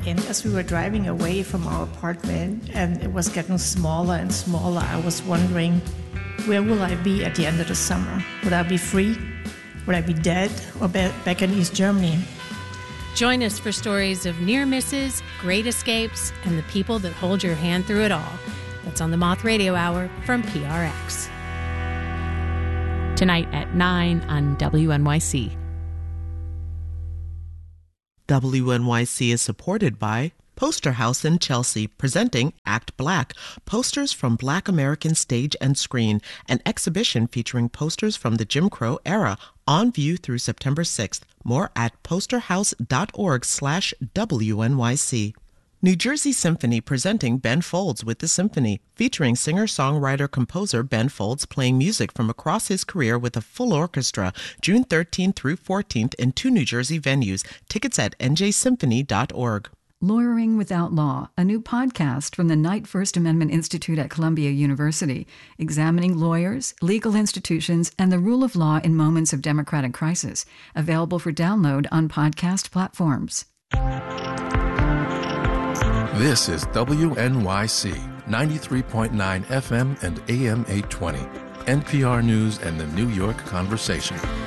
And as we were driving away from our apartment and it was getting smaller and smaller, I was wondering, where will I be at the end of the summer? Would I be free? Would I be dead or back in East Germany? Join us for stories of near misses, great escapes, and the people that hold your hand through it all. That's on the Moth Radio Hour from PRX. Tonight at 9 on WNYC. WNYC is supported by Poster House in Chelsea, presenting Act Black, posters from Black American stage and screen, an exhibition featuring posters from the Jim Crow era, on view through September 6th. More at posterhouse.org/WNYC. New Jersey Symphony presenting Ben Folds with the Symphony, featuring singer-songwriter-composer Ben Folds playing music from across his career with a full orchestra, June 13th through 14th in 2 New Jersey venues. Tickets at njsymphony.org. Lawyering Without Law, a new podcast from the Knight First Amendment Institute at Columbia University, examining lawyers, legal institutions, and the rule of law in moments of democratic crisis. Available for download on podcast platforms. This is WNYC 93.9 FM and AM 820, NPR News and the New York Conversation.